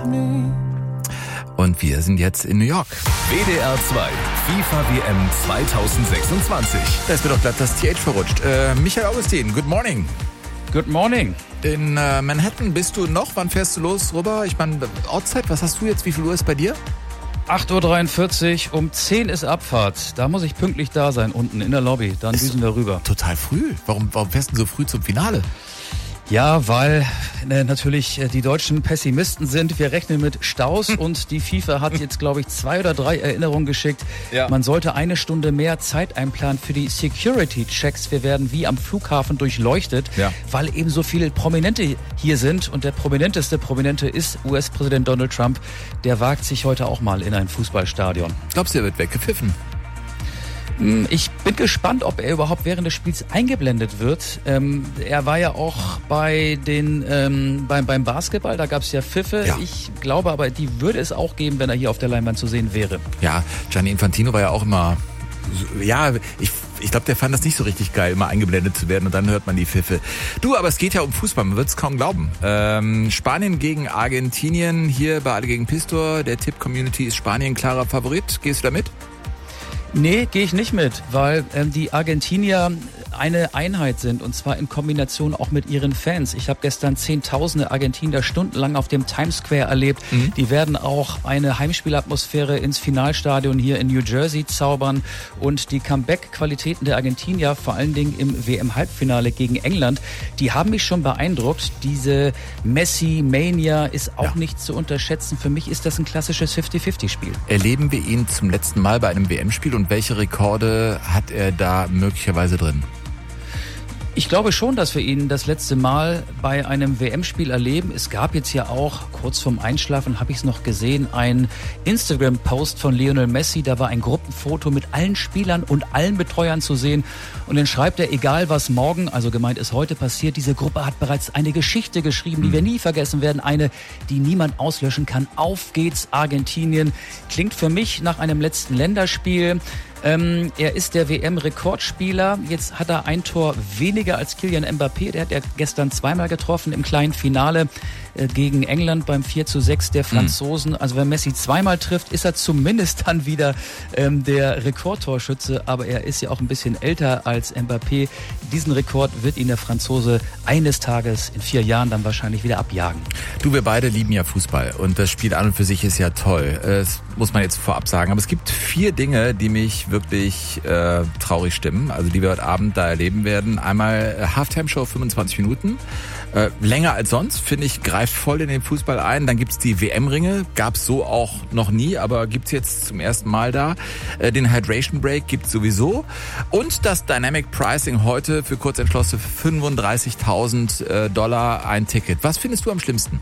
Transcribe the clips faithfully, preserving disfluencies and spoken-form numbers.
Und wir sind jetzt in New York. W D R zwei, FIFA W M zwanzig sechsundzwanzig. Da ist mir doch glatt das T H verrutscht. Äh, Michael Augustin, good morning. Good morning. In äh, Manhattan bist du noch? Wann fährst du los rüber? Ich meine, Ortszeit, was hast du jetzt? Wie viel Uhr ist bei dir? acht Uhr dreiundvierzig, um zehn ist Abfahrt. Da muss ich pünktlich da sein, unten in der Lobby. Dann düsen wir rüber. Total früh. Warum, warum fährst du so früh zum Finale? Ja, weil äh, natürlich äh, die Deutschen Pessimisten sind. Wir rechnen mit Staus und die FIFA hat jetzt, glaube ich, zwei oder drei Erinnerungen geschickt. Ja. Man sollte eine Stunde mehr Zeit einplanen für die Security-Checks. Wir werden wie am Flughafen durchleuchtet, ja. weil eben so viele Prominente hier sind. Und der prominenteste Prominente ist U S-Präsident Donald Trump. Der wagt sich heute auch mal in ein Fußballstadion. Glaubst du, er wird weggepfiffen? Ich bin gespannt, ob er überhaupt während des Spiels eingeblendet wird. Ähm, er war ja auch bei den ähm, beim, beim Basketball, da gab es ja Pfiffe. Ja. Ich glaube aber, die würde es auch geben, wenn er hier auf der Leinwand zu sehen wäre. Ja, Gianni Infantino war ja auch immer, ja, ich ich glaube, der fand das nicht so richtig geil, immer eingeblendet zu werden und dann hört man die Pfiffe. Du, aber es geht ja um Fußball, man wird es kaum glauben. Ähm, Spanien gegen Argentinien, hier bei Alle gegen Pistor, der Tipp-Community ist Spanien klarer Favorit. Gehst du da mit? Nee, gehe ich nicht mit, weil ähm, die Argentinier eine Einheit sind und zwar in Kombination auch mit ihren Fans. Ich habe gestern Zehntausende Argentinier stundenlang auf dem Times Square erlebt. Mhm. Die werden auch eine Heimspielatmosphäre ins Finalstadion hier in New Jersey zaubern und die Comeback-Qualitäten der Argentinier, vor allen Dingen im W M-Halbfinale gegen England, die haben mich schon beeindruckt. Diese Messi-Mania ist auch ja. nicht zu unterschätzen. Für mich ist das ein klassisches fünfzig fünfzig Spiel. Erleben wir ihn zum letzten Mal bei einem W M-Spiel und welche Rekorde hat er da möglicherweise drin? Ich glaube schon, dass wir ihn das letzte Mal bei einem W M-Spiel erleben. Es gab jetzt ja auch, kurz vorm Einschlafen habe ich es noch gesehen, ein Instagram-Post von Lionel Messi. Da war ein Gruppenfoto mit allen Spielern und allen Betreuern zu sehen. Und dann schreibt er, egal was morgen, also gemeint ist heute passiert, diese Gruppe hat bereits eine Geschichte geschrieben, die wir nie vergessen werden. Eine, die niemand auslöschen kann. Auf geht's, Argentinien. Klingt für mich nach einem letzten Länderspiel. Ähm, er ist der W M-Rekordspieler. Jetzt hat er ein Tor weniger als Kylian Mbappé. Der hat ja gestern zweimal getroffen im kleinen Finale äh, gegen England beim vier zu sechs der Franzosen. Mhm. Also wenn Messi zweimal trifft, ist er zumindest dann wieder ähm, der Rekordtorschütze. Aber er ist ja auch ein bisschen älter als Mbappé. Diesen Rekord wird ihn der Franzose eines Tages in vier Jahren dann wahrscheinlich wieder abjagen. Du, wir beide lieben ja Fußball und das Spiel an und für sich ist ja toll. Das muss man jetzt vorab sagen. Aber es gibt vier Dinge, die mich wirklich äh, traurig stimmen, also die wir heute Abend da erleben werden. Einmal äh, Halftime-Show, fünfundzwanzig Minuten. Äh, länger als sonst, finde ich, greift voll in den Fußball ein. Dann gibt's die W M-Ringe, gab's so auch noch nie, aber gibt's jetzt zum ersten Mal da. Äh, den Hydration Break gibt's sowieso. Und das Dynamic Pricing heute für Kurzentschlossene fünfunddreißigtausend äh, Dollar ein Ticket. Was findest du am schlimmsten?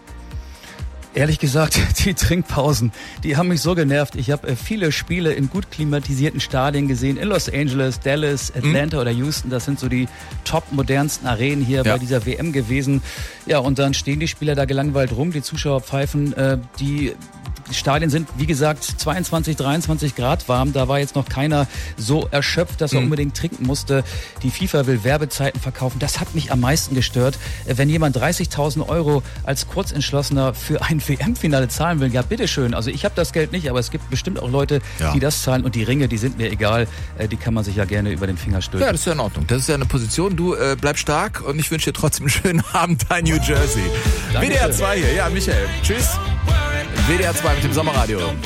Ehrlich gesagt, die Trinkpausen, die haben mich so genervt. Ich habe viele Spiele in gut klimatisierten Stadien gesehen, in Los Angeles, Dallas, Atlanta mhm. oder Houston. Das sind so die top modernsten Arenen hier ja. bei dieser W M gewesen. Ja, und dann stehen die Spieler da gelangweilt rum, die Zuschauer pfeifen. Äh, die Stadien sind, wie gesagt, zweiundzwanzig, dreiundzwanzig Grad warm. Da war jetzt noch keiner so erschöpft, dass er mhm. unbedingt trinken musste. Die FIFA will Werbezeiten verkaufen. Das hat mich am meisten gestört. Wenn jemand dreißigtausend Euro als Kurzentschlossener für ein W M-Finale zahlen will, ja bitteschön. Also ich habe das Geld nicht, aber es gibt bestimmt auch Leute, ja. die das zahlen. Und die Ringe, die sind mir egal. Die kann man sich ja gerne über den Finger stülpen. Ja, das ist ja in Ordnung. Das ist ja eine Position. Du äh, bleib stark und ich wünsche dir trotzdem einen schönen Abend da in New Jersey. W D R zwei hier. Ja, Michael. Tschüss. W D R zwei mit dem Sommerradio.